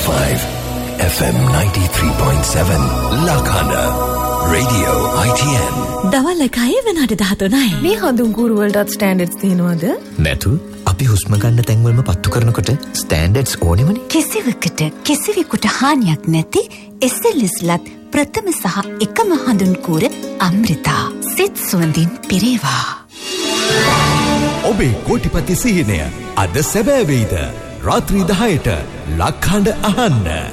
101.5 FM 93.7 Lakhana Radio ITN. දවල් 1 වෙනාට 13යි. මේ හඳුන් කූරු වලටත් ස්ටෑන්ඩඩ්ස් තියෙනවද? නැතු. අපි හුස්ම ගන්න තැන් වලම පත්තු කරනකොට ස්ටෑන්ඩඩ්ස් ඕනෙමනේ. කිසිවෙකුට හානියක් නැති SLSලත් ප්‍රථම සහ එකම හඳුන් කූර අමෘතා. සිත් සුවඳින් පිරේවා. ඔබේ කෝටිපති සිහිනය අද සැබෑ වෙයිද? රාත්‍රී 10ට ලක්හඬ අහන්න.